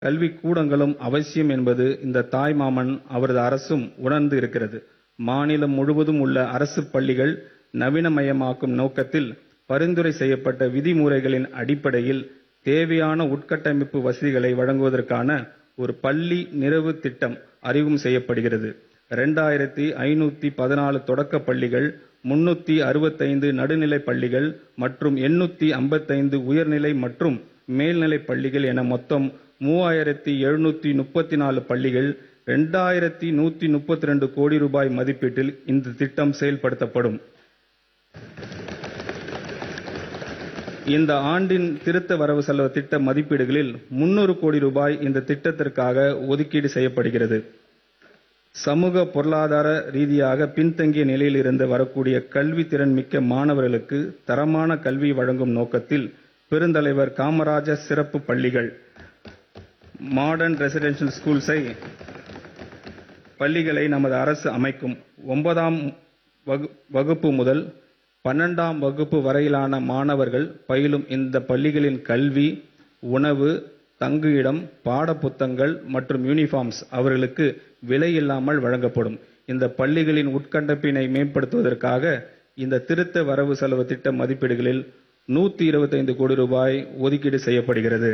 கல்விக் கூடங்களும் அவசியம் என்பது இந்த தாய்மாமன் அவரது அரசும் உணர்ந்து இருக்கிறது. மாநிலம் முழுவதும் உள்ள அரசு பள்ளிகள் நவீனமயமாக்கும் நோக்கத்தில் பரிந்துரை செய்யப்பட்ட விதிமுறைகளின் அடிப்படையில் தேவையான உட்கட்டமைப்பு வசதிகளை வழங்குவதற்கான ஒரு பள்ளி நிறைவு திட்டம் அறிமுகம் செய்யப்படுகிறது. 2514 தொடக்கப் பள்ளிகள், 365 நடுநிலைப் பள்ளிகள் மற்றும் 855 உயர்நிலை மற்றும் மேல்நிலைப் பள்ளிகள் என மொத்தம் 3734 பள்ளிகள் 2132 கோடி ரூபாய் மதிப்பீட்டில் இந்த திட்டம் செயல்படுத்தப்படும். இந்த ஆண்டின் திருத்த வரவு செலவு திட்ட மதிப்பீடுகளில் 300 கோடி ரூபாய் இந்த திட்டத்திற்காக ஒதுக்கீடு செய்யப்படுகிறது. சமூக பொருளாதார ரீதியாக பின்தங்கிய நிலையில் இருந்து வரக்கூடிய கல்வி திறன் மிக்க மாணவர்களுக்கு தரமான கல்வி வழங்கும் நோக்கத்தில் பெருந்தலைவர் காமராஜர் சிறப்பு பள்ளிகள் மாடர்ன் ரெசிடென்ஷியல் ஸ்கூல்ஸை பள்ளிகளை நமது அரசு அமைக்கும். 9ஆம் வகுப்பு முதல் 12ஆம் வகுப்பு வரையிலான மாணவர்கள் பயிலும் இந்த பள்ளிகளின் கல்வி, உணவு, தங்குயிடம், பாடப்புத்தகங்கள் மற்றும் யூனிஃபார்ம்ஸ் அவர்களுக்கு விலையில்லாமல் வழங்கப்படும். இந்த பள்ளிகளின் உட்கட்டமைப்பினை மேம்படுத்துவதற்காக இந்த திருத்த வரவு செலவு திட்ட மதிப்பீடுகளில் 125 கோடி ரூபாய் ஒதுக்கீடு செய்யப்படுகிறது.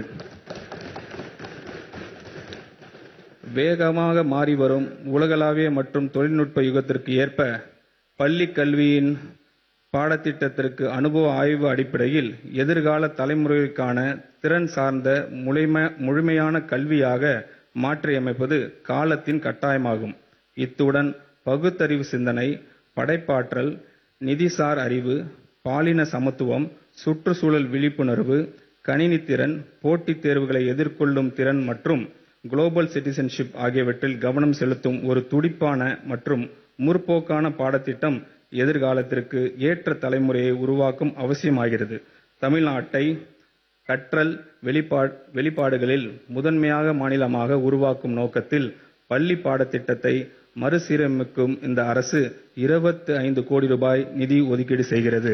வேகமாக மாறிவரும் உலகளாவிய மற்றும் தொழில்நுட்ப யுகத்திற்கு ஏற்ப பள்ளி கல்வியின் பாடத்திட்டத்திற்கு அனுபவ ஆய்வு அடிப்படையில் எதிர்கால தலைமுறைக்கான திறன் சார்ந்த முழுமையான கல்வியாக மாற்றியமைப்பது காலத்தின் கட்டாயமாகும். இத்துடன் பகுத்தறிவு சிந்தனை, படைப்பாற்றல், நிதிசார் அறிவு, பாலின சமத்துவம், சுற்றுச்சூழல் விழிப்புணர்வு, கணினி திறன், போட்டித் தேர்வுகளை எதிர்கொள்ளும் திறன் மற்றும் குளோபல் சிட்டிசன்ஷிப் ஆகியவற்றில் கவனம் செலுத்தும் ஒரு துடிப்பான மற்றும் முற்போக்கான பாடத்திட்டம் எதிர்காலத்திற்கு ஏற்ற தலைமுறையை உருவாக்கும் அவசியமாகிறது. தமிழ்நாட்டை கற்றல் வெளிப்பாடுகளில் முதன்மையாக மாநிலமாக உருவாக்கும் நோக்கத்தில் பள்ளி பாடத்திட்டத்தை மறுசீரமைக்கும் இந்த அரசு 25 கோடி ரூபாய் நிதி ஒதுக்கீடு செய்கிறது.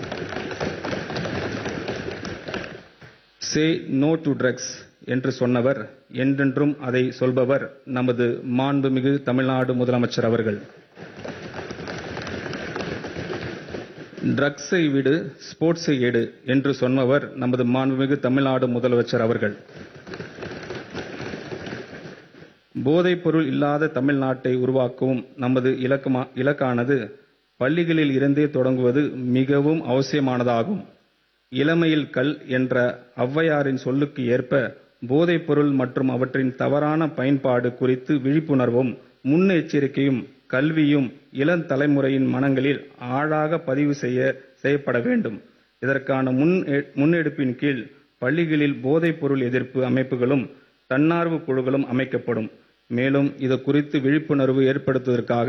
சே நோ டு ட்ரக்ஸ் என்று சொன்னவர், என்றென்றும் அதை சொல்பவர் நமது மாண்புமிகு தமிழ்நாடு முதலமைச்சர் அவர்கள். ட்ரக்ஸை விடு, ஸ்போர்ட்ஸை எடு என்று சொன்னவர் நமது மாண்புமிகு தமிழ்நாடு முதலமைச்சர் அவர்கள். போதைப் பொருள் இல்லாத தமிழ்நாட்டை உருவாக்கவும் நமது இலக்கானது பள்ளிகளில் இருந்தே தொடங்குவது மிகவும் அவசியமானதாகும். இளமையில் கல் என்ற ஔவையாரின் சொல்லுக்கு ஏற்ப போதைப் பொருள் மற்றும் அவற்றின் தவறான பயன்பாடு குறித்து விழிப்புணர்வும் முன்னெச்சரிக்கையும் கல்வியும் இளம் தலைமுறையின் மனங்களில் ஆழாக பதிவு செய்யப்பட வேண்டும். இதற்கான முன்னெடுப்பின் கீழ் பள்ளிகளில் போதைப் பொருள் எதிர்ப்பு அமைப்புகளும் தன்னார்வ குழுக்களும் அமைக்கப்படும். மேலும் இது குறித்து விழிப்புணர்வு ஏற்படுத்துவதற்காக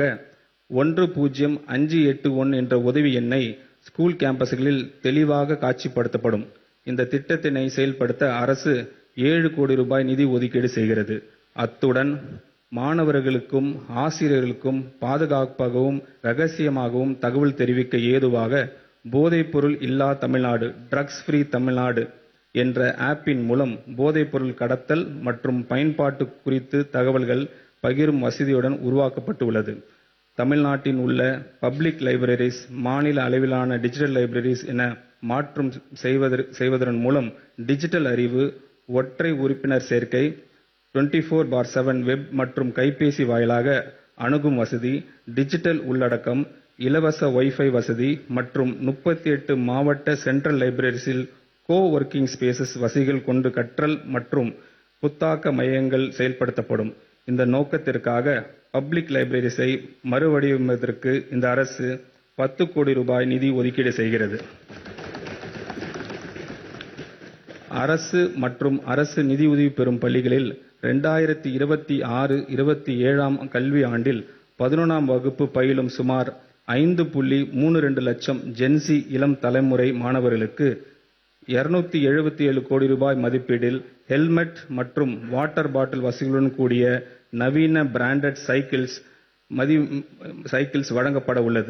10581 என்ற உதவி எண்ணை ஸ்கூல் கேம்பஸ்களில் தெளிவாக காட்சிப்படுத்தப்படும். இந்த திட்டத்தினை செயல்படுத்த அரசு 7 கோடி ரூபாய் நிதி ஒதுக்கீடு செய்கிறது. அத்துடன் மாணவர்களுக்கும் ஆசிரியர்களுக்கும் பாதுகாப்பாகவும் ரகசியமாகவும் தகவல் தெரிவிக்க ஏதுவாக போதைப் பொருள் இல்லா தமிழ்நாடு, ட்ரக்ஸ் ஃப்ரீ தமிழ்நாடு என்ற ஆப்பின் மூலம் போதைப் பொருள் கடத்தல் மற்றும் பயன்பாட்டு குறித்து தகவல்கள் பகிரும் வசதியுடன் உருவாக்கப்பட்டு உள்ளது. தமிழ்நாட்டின் உள்ள பப்ளிக் லைப்ரரிஸ் மாநில அளவிலான டிஜிட்டல் லைப்ரரிஸ் என மாற்றம் செய்வதன் மூலம் டிஜிட்டல் அறிவு, ஒற்றை உறுப்பினர் சேர்க்கை, 24/7 வெப் மற்றும் கைபேசி வாயிலாக அணுகும் வசதி, டிஜிட்டல் உள்ளடக்கம், இலவச வைஃபை வசதி மற்றும் 38 மாவட்ட சென்ட்ரல் லைப்ரரிஸில் கோ-ஒர்க்கிங் ஸ்பேசஸ் வசதிகள் கொண்டு கற்றல் மற்றும் புத்தாக்க மையங்கள் செயல்படுத்தப்படும். இந்த நோக்கத்திற்காக பப்ளிக் லைப்ரரிஸை மறுவடிவமைப்பதற்கு இந்த அரசு 10 கோடி ரூபாய் நிதி ஒதுக்கீடு செய்கிறது. அரசு மற்றும் அரசு நிதியுதவி பெறும் பள்ளிகளில் 2026-27ஆம் கல்வி ஆண்டில் 11ஆம் வகுப்பு பயிலும் சுமார் 5.32 லட்சம் ஜென்சி இளம் தலைமுறை மாணவர்களுக்கு 277 கோடி ரூபாய் மதிப்பீட்டில் ஹெல்மெட் மற்றும் வாட்டர் பாட்டில் வசதிகளுடன் கூடிய நவீன பிராண்டட் சைக்கிள்ஸ் வழங்கப்பட உள்ளது.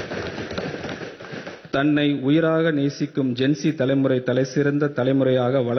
தன்னை உயிராக நேசிக்கும் ஜென்சி தலைமுறை தலைசிறந்த தலைமுறையாக